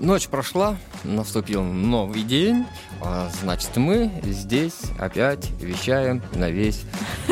Ночь прошла, наступил новый день, а значит, мы здесь опять вещаем на весь.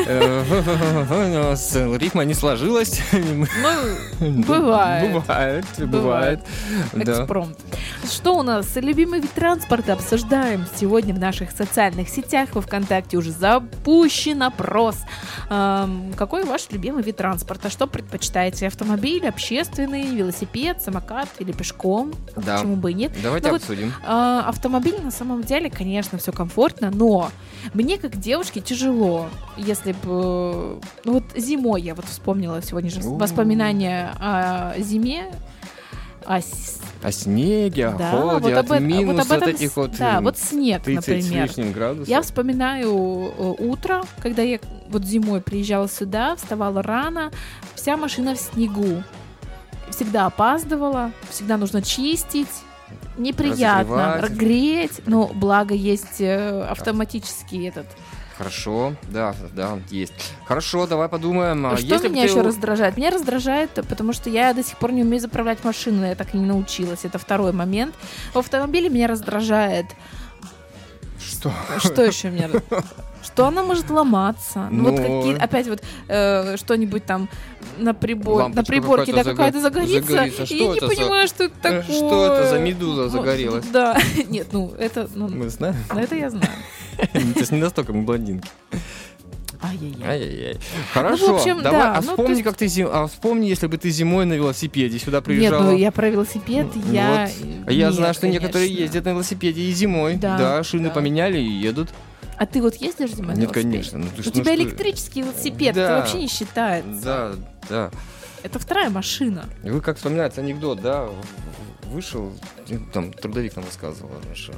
Рифма не сложилась. Ну, бывает. Бывает. Экспромт. Что у нас? Любимый вид транспорта обсуждаем сегодня в наших социальных сетях. Во ВКонтакте уже запущен опрос. Какой ваш любимый вид транспорта? Что предпочитаете? Автомобиль, общественный, велосипед, самокат или пешком? Да. Почему бы и нет? Давайте Ну, обсудим. Автомобиль на самом деле, конечно, все комфортно, но мне как девушке тяжело, если бы... Ну вот зимой я вот вспомнила сегодня же воспоминания о зиме, о снеге, о да, холоде, вот от минус вот об этом, этих вот да, вот снег, 30 например. с лишним градусов. Я вспоминаю утро, когда я вот зимой приезжала сюда, вставала рано, вся машина в снегу. Всегда опаздывала, всегда нужно чистить. Неприятно, греть, но благо есть автоматический этот. Хорошо, да, есть. Хорошо, давай подумаем. Что меня еще раздражает? Меня раздражает, потому что я до сих пор не умею заправлять машину, я так и не научилась. Это второй момент. В автомобиле меня раздражает. Что? Что еще меня раздражает? Что она может ломаться. Ну, вот опять вот что-нибудь там на приборке да, какая-то загорится. И я не понимаю, что это такое. Что это за медуза загорелась? Да, нет, это... Мы знаем? Это я знаю. То есть не настолько мы блондинки. Ай-яй-яй. Хорошо, Ну, в общем, давай, да, вспомни, как ты вспомни, если бы ты зимой на велосипеде сюда приезжала. Нет, ну я про велосипед, я знаю, что конечно. некоторые ездят на велосипеде и зимой. Да, шины поменяли и едут. А ты вот ездишь зимой на велосипеде? Нет, конечно. У тебя электрический велосипед, это вообще не считается. Да. Это вторая машина. Вы как вспоминаете анекдот, да? Вышел, там трудовик нам рассказывал,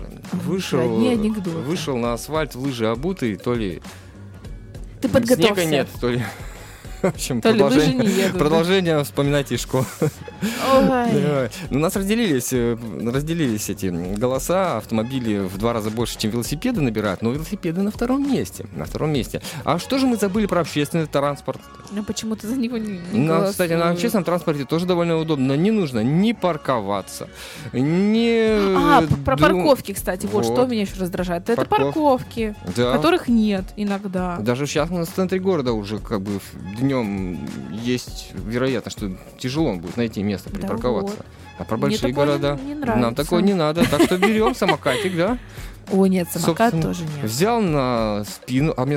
вышел на асфальт в лыжи обутый, то ли ты подготовься. Снега нет, то ли... В общем, продолжение вспоминайте из школы. У нас разделились эти голоса. Автомобили в 2 раза больше, чем велосипеды набирают, но велосипеды на втором месте. А что же мы забыли про общественный транспорт? Ну почему ты за него не голосуешь? Кстати, на общественном транспорте тоже довольно удобно. Не нужно ни парковаться, ни... про парковки, кстати. Вот что меня еще раздражает. Это парковки, которых нет иногда. Даже сейчас у нас в центре города уже как бы днем есть вероятность, что тяжело будет найти место припарковаться. Вот. А про большие города нам такое не надо. Так что берем самокатик, да? О, нет, самокат тоже нет. Взял на спину,